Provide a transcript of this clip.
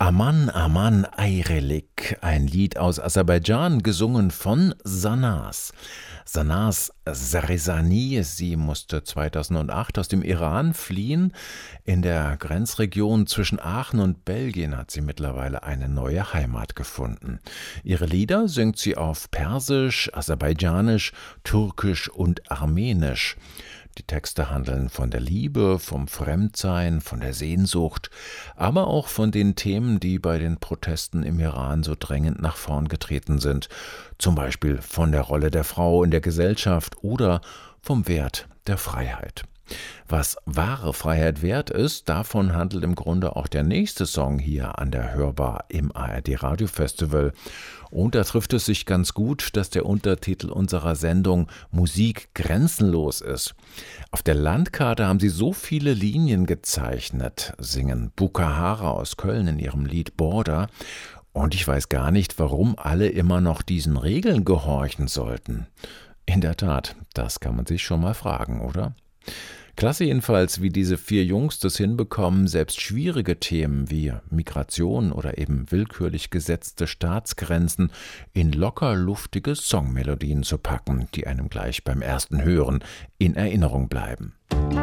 Aman Aman Ayrelik, ein Lied aus Aserbaidschan, gesungen von Sanaz. Sanaz Zarezani, sie musste 2008 aus dem Iran fliehen. In der Grenzregion zwischen Aachen und Belgien hat sie mittlerweile eine neue Heimat gefunden. Ihre Lieder singt sie auf Persisch, Aserbaidschanisch, Türkisch und Armenisch. Die Texte handeln von der Liebe, vom Fremdsein, von der Sehnsucht, aber auch von den Themen, die bei den Protesten im Iran so drängend nach vorn getreten sind. Zum Beispiel von der Rolle der Frau in der Gesellschaft oder vom Wert der Freiheit. Was wahre Freiheit wert ist, davon handelt im Grunde auch der nächste Song hier an der Hörbar im ARD Radio Festival. Und da trifft es sich ganz gut, dass der Untertitel unserer Sendung Musik grenzenlos ist. Auf der Landkarte haben sie so viele Linien gezeichnet, singen Bukahara aus Köln in ihrem Lied Border. Und ich weiß gar nicht, warum alle immer noch diesen Regeln gehorchen sollten. In der Tat, das kann man sich schon mal fragen, oder? Klasse jedenfalls, wie diese 4 Jungs das hinbekommen, selbst schwierige Themen wie Migration oder eben willkürlich gesetzte Staatsgrenzen in locker luftige Songmelodien zu packen, die einem gleich beim ersten Hören in Erinnerung bleiben.